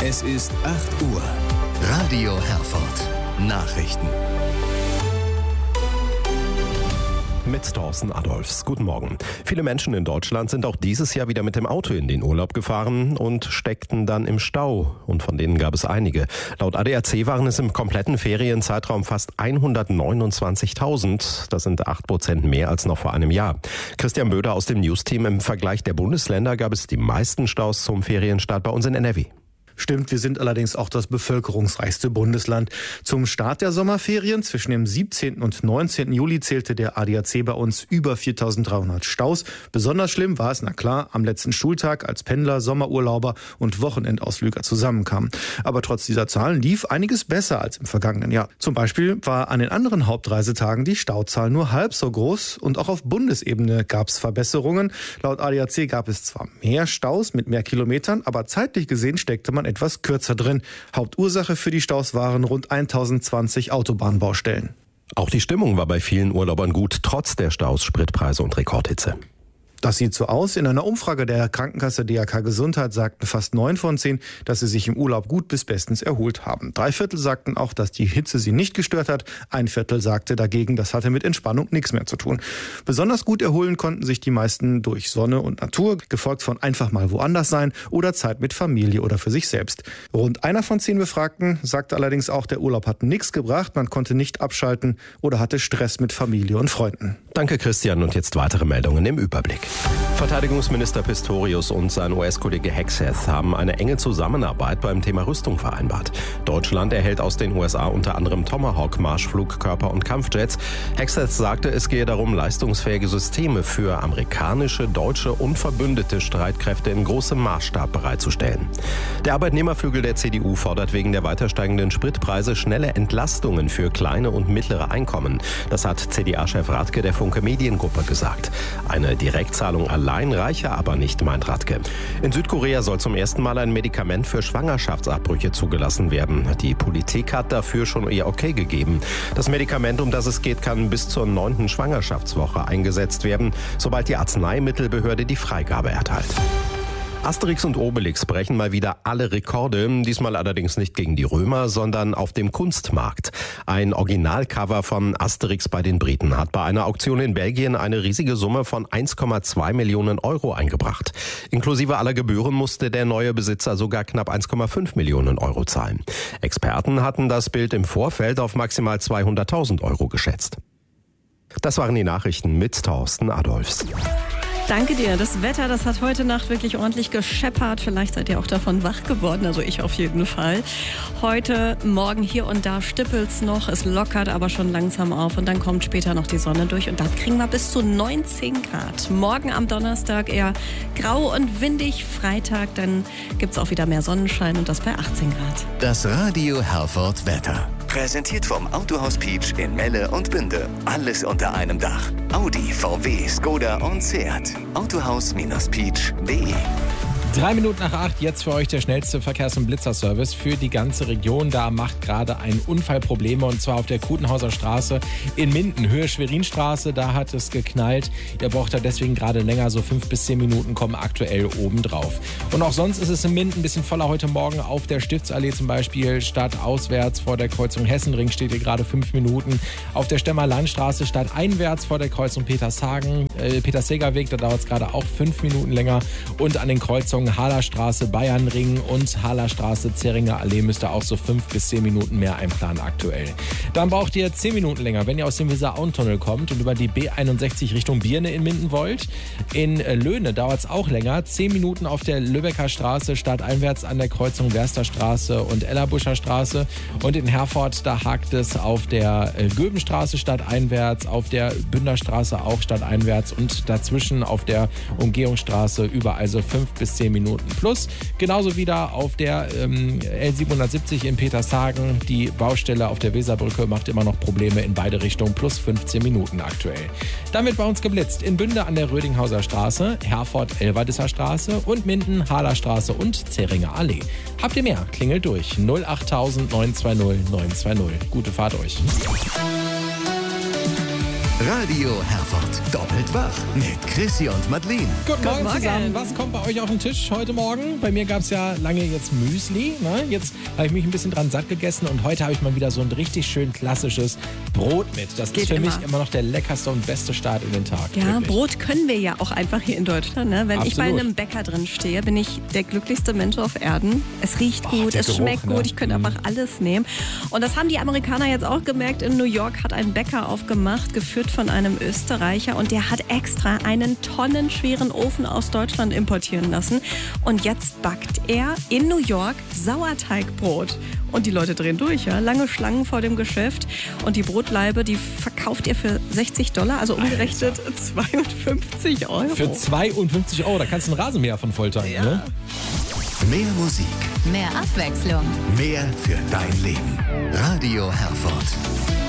Es ist 8 Uhr. Radio Herford. Nachrichten. Mit Thorsten Adolfs. Guten Morgen. Viele Menschen in Deutschland sind auch dieses Jahr wieder mit dem Auto in den Urlaub gefahren und steckten dann im Stau. Und von denen gab es einige. Laut ADAC waren es im kompletten Ferienzeitraum fast 129.000. Das sind 8% mehr als noch vor einem Jahr. Christian Böder aus dem News-Team: Im Vergleich der Bundesländer gab es die meisten Staus zum Ferienstart bei uns in NRW. Stimmt, wir sind allerdings auch das bevölkerungsreichste Bundesland. Zum Start der Sommerferien zwischen dem 17. und 19. Juli zählte der ADAC bei uns über 4.300 Staus. Besonders schlimm war es, na klar, am letzten Schultag, als Pendler, Sommerurlauber und Wochenendausflüger zusammenkamen. Aber trotz dieser Zahlen lief einiges besser als im vergangenen Jahr. Zum Beispiel war an den anderen Hauptreisetagen die Stauzahl nur halb so groß und auch auf Bundesebene gab es Verbesserungen. Laut ADAC gab es zwar mehr Staus mit mehr Kilometern, aber zeitlich gesehen steckte man etwas kürzer drin. Hauptursache für die Staus waren rund 1020 Autobahnbaustellen. Auch die Stimmung war bei vielen Urlaubern gut, trotz der Staus, Spritpreise und Rekordhitze. Das sieht so aus. In einer Umfrage der Krankenkasse DRK Gesundheit sagten fast 9 von 10, dass sie sich im Urlaub gut bis bestens erholt haben. 3/4 sagten auch, dass die Hitze sie nicht gestört hat. 1/4 sagte dagegen, das hatte mit Entspannung nichts mehr zu tun. Besonders gut erholen konnten sich die meisten durch Sonne und Natur, gefolgt von einfach mal woanders sein oder Zeit mit Familie oder für sich selbst. Rund 1 von 10 Befragten sagte allerdings auch, der Urlaub hat nichts gebracht, man konnte nicht abschalten oder hatte Stress mit Familie und Freunden. Danke, Christian. Und jetzt weitere Meldungen im Überblick. Verteidigungsminister Pistorius und sein US-Kollege Hegseth haben eine enge Zusammenarbeit beim Thema Rüstung vereinbart. Deutschland erhält aus den USA unter anderem Tomahawk-Marschflugkörper und Kampfjets. Hegseth sagte, es gehe darum, leistungsfähige Systeme für amerikanische, deutsche und verbündete Streitkräfte in großem Maßstab bereitzustellen. Der Arbeitnehmerflügel der CDU fordert wegen der weiter steigenden Spritpreise schnelle Entlastungen für kleine und mittlere Einkommen. Das hat CDA-Chef Radke der Funke Mediengruppe gesagt. Eine Direktzahlung allein reiche aber nicht, meint Radke. In Südkorea soll zum ersten Mal ein Medikament für Schwangerschaftsabbrüche zugelassen werden. Die Politik hat dafür schon ihr Okay gegeben. Das Medikament, um das es geht, kann bis zur 9. Schwangerschaftswoche eingesetzt werden, sobald die Arzneimittelbehörde die Freigabe erteilt. Asterix und Obelix brechen mal wieder alle Rekorde, diesmal allerdings nicht gegen die Römer, sondern auf dem Kunstmarkt. Ein Originalcover von Asterix bei den Briten hat bei einer Auktion in Belgien eine riesige Summe von 1,2 Millionen Euro eingebracht. Inklusive aller Gebühren musste der neue Besitzer sogar knapp 1,5 Millionen Euro zahlen. Experten hatten das Bild im Vorfeld auf maximal 200.000 Euro geschätzt. Das waren die Nachrichten mit Thorsten Adolfs. Danke dir. Das Wetter, das hat heute Nacht wirklich ordentlich gescheppert. Vielleicht seid ihr auch davon wach geworden, also ich auf jeden Fall. Heute Morgen hier und da stippelt's noch, es lockert aber schon langsam auf und dann kommt später noch die Sonne durch und dann kriegen wir bis zu 19 Grad. Morgen am Donnerstag eher grau und windig, Freitag dann gibt's auch wieder mehr Sonnenschein und das bei 18 Grad. Das Radio Herford Wetter. Präsentiert vom Autohaus Peach in Melle und Bünde. Alles unter einem Dach. Audi, VW, Skoda und Seat. Autohaus-Peach.de. 3 Minuten nach 8, jetzt für euch der schnellste Verkehrs- und Blitzerservice für die ganze Region. Da macht gerade ein Unfall Probleme und zwar auf der Kutenhauser Straße in Minden, Höhe Schwerinstraße. Da hat es geknallt. Ihr braucht da deswegen gerade länger, so 5 bis 10 Minuten kommen aktuell obendrauf. Und auch sonst ist es in Minden ein bisschen voller heute Morgen auf der Stiftsallee zum Beispiel. Stadtauswärts vor der Kreuzung Hessenring steht ihr gerade 5 Minuten. Auf der Stemmer Landstraße stadteinwärts vor der Kreuzung Petershagenweg, da dauert es gerade auch 5 Minuten länger. Und an den Kreuzungen Halerstraße, Bayernring und Halerstraße, Zähringer Allee müsst ihr auch so 5 bis 10 Minuten mehr einplanen aktuell. Dann braucht ihr 10 Minuten länger, wenn ihr aus dem Weser-Auen-Tunnel kommt und über die B61 Richtung Birne in Minden wollt. In Löhne dauert es auch länger, 10 Minuten auf der Lübecker Straße, stadteinwärts an der Kreuzung Wersterstraße und Ellerbuscher Straße. Und in Herford, da hakt es auf der Göbenstraße stadteinwärts, auf der Bünderstraße auch stadteinwärts und dazwischen auf der Umgehungsstraße überall so 5 bis 10 Minuten plus. Genauso wieder auf der L770 in Petershagen. Die Baustelle auf der Weserbrücke macht immer noch Probleme in beide Richtungen, plus 15 Minuten aktuell. Dann wird bei uns geblitzt in Bünde an der Rödinghauser Straße, Herford Elverdisser Straße und Minden Halerstraße und Zähringer Allee. Habt ihr mehr? Klingelt durch 08000 920 920. Gute Fahrt euch. Radio Herford. Doppelt wach mit Chrissy und Madeleine. Guten Morgen zusammen. Was kommt bei euch auf den Tisch heute Morgen? Bei mir gab es ja lange jetzt Müsli. Ne? Jetzt habe ich mich ein bisschen dran satt gegessen und heute habe ich mal wieder so ein richtig schön klassisches Brot mit. Das ist für mich immer noch der leckerste und beste Start in den Tag. Ja, wirklich. Brot können wir ja auch einfach hier in Deutschland. Ne? Wenn Absolut. ich bei einem Bäcker drin stehe, bin ich der glücklichste Mensch auf Erden. Es riecht gut, es Geruch, schmeckt gut, ne? ich könnte einfach alles nehmen. Und das haben die Amerikaner jetzt auch gemerkt. In New York hat ein Bäcker aufgemacht, geführt von einem Österreicher. Und der hat extra einen tonnenschweren Ofen aus Deutschland importieren lassen. Und jetzt backt er in New York Sauerteigbrot. Und die Leute drehen durch, ja. Lange Schlangen vor dem Geschäft. Und die Brotlaibe, die verkauft er für $60, also umgerechnet 52 Euro. Für 52 Euro, da kannst du einen Rasenmäher von volltanken. Ja. Ne? Mehr Musik, Mehr Abwechslung. mehr für dein Leben. Radio Herford.